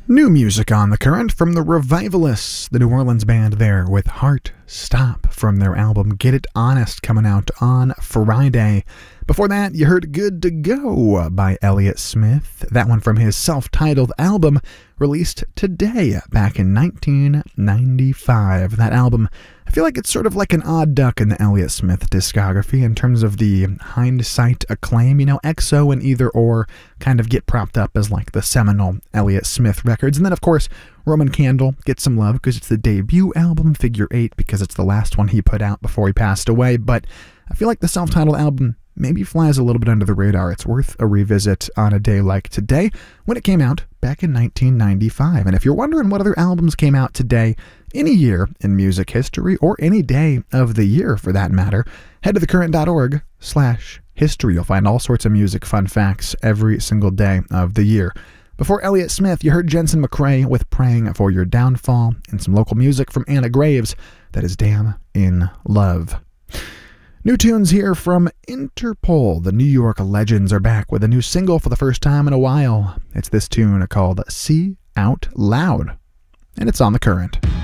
New music on the current from the Revivalists, the New Orleans band there, with Heart Stop from their album Get It Honest, coming out on Friday. Before that, you heard Good to Go by Elliott Smith, that one from his self-titled album released today, back in 1995. That album, I feel like it's sort of like an odd duck in the Elliott Smith discography in terms of the hindsight acclaim. You know, EXO and Either Or kind of get propped up as like the seminal Elliott Smith records. And then, of course, Roman Candle gets some love because it's the debut album, Figure 8, because it's the last one he put out before he passed away. But I feel like the self-titled album maybe flies a little bit under the radar. It's worth a revisit on a day like today when it came out back in 1995. And if you're wondering what other albums came out today, any year in music history, or any day of the year for that matter, head to thecurrent.org/history. You'll find all sorts of music fun facts every single day of the year. Before Elliott Smith, you heard Jensen McCrae with Praying for Your Downfall, and some local music from Anna Graves, that is Damn in Love. New tunes here from Interpol. The New York Legends are back with a new single for the first time in a while. It's this tune called See Out Loud, and it's on The Current.